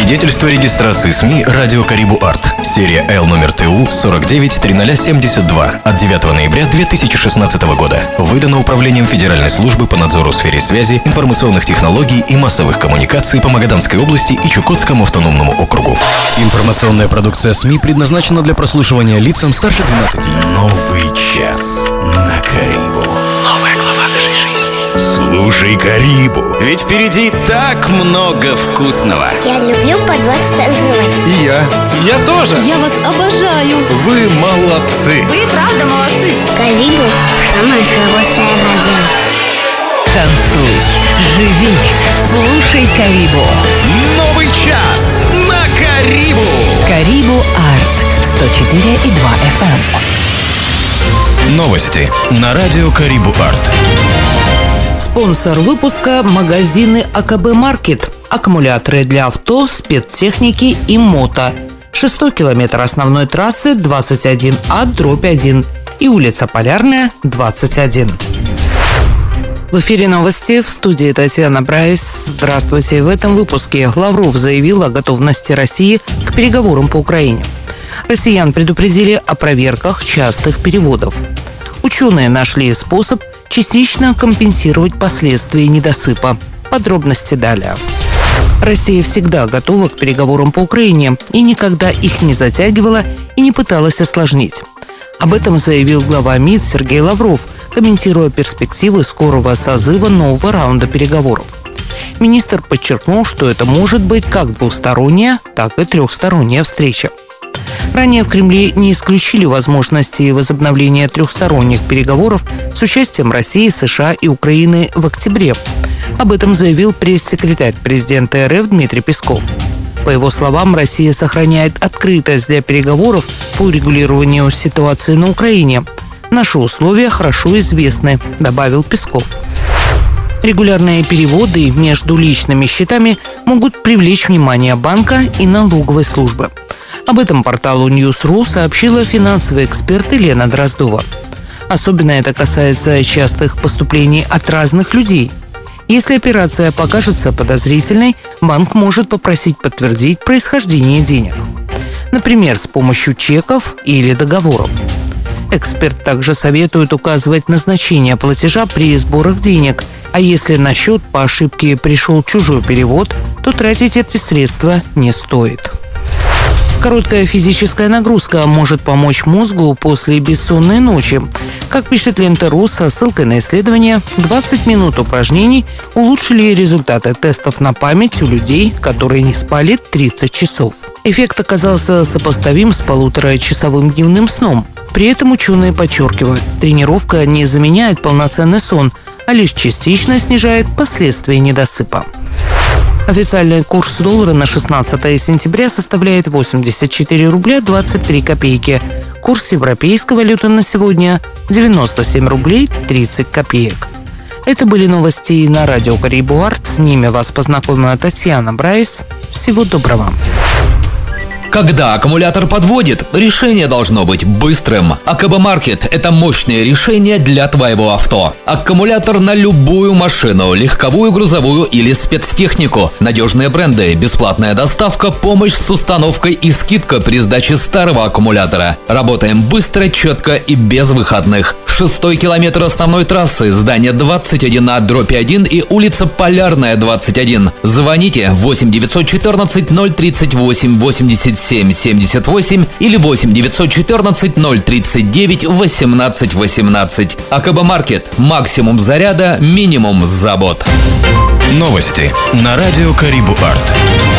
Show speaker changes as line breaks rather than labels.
Свидетельство регистрации СМИ «Радио Карибу Арт». Серия Л номер ТУ 493072 от 9 ноября 2016 года. Выдано Управлением Федеральной службы по надзору в сфере связи, информационных технологий и массовых коммуникаций по Магаданской области и Чукотскому автономному округу. Информационная продукция СМИ предназначена для прослушивания лицам старше 12 лет. Новый час на Карибу.
Новая глава нашей жизни.
Слушай Карибу, ведь впереди так много вкусного.
Я люблю под вас танцевать.
И я тоже.
Я вас обожаю.
Вы молодцы.
Вы правда молодцы.
Карибу – самое хорошее радио.
Танцуй, живи, слушай Карибу.
Новый час на Карибу.
Карибу Арт 104,2 FM.
Новости на радио Карибу Арт.
Спонсор выпуска – магазины АКБ Маркет. Аккумуляторы для авто, спецтехники и мото. 6-й километр основной трассы 21А/1 и улица Полярная, 21. В эфире новости, в студии Татьяна Брайс. Здравствуйте. В этом выпуске Лавров заявил о готовности России к переговорам по Украине. Россиян предупредили о проверках частых переводов. Ученые нашли способ частично компенсировать последствия недосыпа. Подробности далее. Россия всегда готова к переговорам по Украине и никогда их не затягивала и не пыталась осложнить. Об этом заявил глава МИД Сергей Лавров, комментируя перспективы скорого созыва нового раунда переговоров. Министр подчеркнул, что это может быть как двусторонняя, так и трехсторонняя встреча. Ранее в Кремле не исключили возможности возобновления трехсторонних переговоров с участием России, США и Украины в октябре. Об этом заявил пресс-секретарь президента РФ Дмитрий Песков. По его словам, Россия сохраняет открытость для переговоров по урегулированию ситуации на Украине. Наши условия хорошо известны, добавил Песков. Регулярные переводы между личными счетами могут привлечь внимание банка и налоговой службы. Об этом порталу News.ru сообщила финансовый эксперт Елена Дроздова. Особенно это касается частых поступлений от разных людей. Если операция покажется подозрительной, банк может попросить подтвердить происхождение денег. Например, с помощью чеков или договоров. Эксперт также советует указывать назначение платежа при сборах денег, а если на счет по ошибке пришел чужой перевод, то тратить эти средства не стоит. Короткая физическая нагрузка может помочь мозгу после бессонной ночи. Как пишет Лента.ру со ссылкой на исследование, 20 минут упражнений улучшили результаты тестов на память у людей, которые не спали 30 часов. Эффект оказался сопоставим с 1,5-часовым дневным сном. При этом ученые подчеркивают, тренировка не заменяет полноценный сон, а лишь частично снижает последствия недосыпа. Официальный курс доллара на 16 сентября составляет 84 рубля 23 копейки. Курс европейской валюты на сегодня – 97 рублей 30 копеек. Это были новости на радио Карибу Арт. С ними вас познакомила Татьяна Брайс. Всего доброго.
Когда аккумулятор подводит, решение должно быть быстрым. АКБ Маркет – это мощное решение для твоего авто. Аккумулятор на любую машину, легковую, грузовую или спецтехнику. Надежные бренды, бесплатная доставка, помощь с установкой и скидка при сдаче старого аккумулятора. Работаем быстро, четко и без выходных. 6-й километр основной трассы, здание 21А/1 и улица Полярная, 21. Звоните 8 914 038 87 78 или 8 914 039 18 18. АКБ Маркет. Максимум заряда, минимум забот.
Новости на радио Карибу Арт.